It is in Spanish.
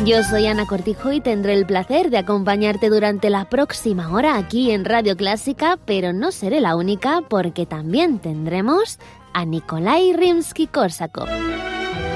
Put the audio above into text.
Yo soy Ana Cortijo y tendré el placer de acompañarte durante la próxima hora aquí en Radio Clásica, pero no seré la única porque también tendremos a Nikolai Rimsky-Korsakov.